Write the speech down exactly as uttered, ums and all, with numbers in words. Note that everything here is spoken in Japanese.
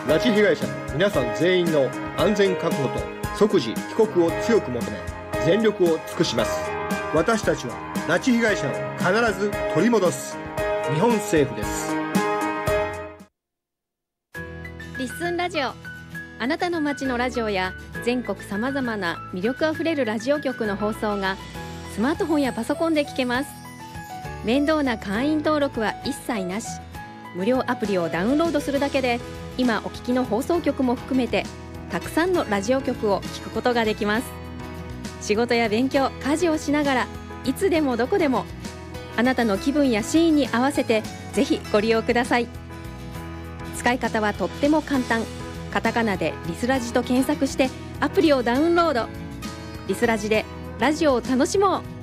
拉致被害者の皆さん全員の安全確保と即時帰国を強く求め全力を尽くします。私たちは拉致被害者を必ず取り戻す。日本政府です。 リッスンラジオ、あなたの街のラジオや全国さまざまな魅力あふれるラジオ局の放送がスマートフォンやパソコンで聞けます。面倒な会員登録は一切なし。無料アプリをダウンロードするだけで今お聞きの放送局も含めてたくさんのラジオ局を聞くことができます。仕事や勉強、家事をしながらいつでもどこでもあなたの気分やシーンに合わせてぜひご利用ください。使い方はとっても簡単。カタカナでリスラジと検索してアプリをダウンロード。リスラジでラジオを楽しもう。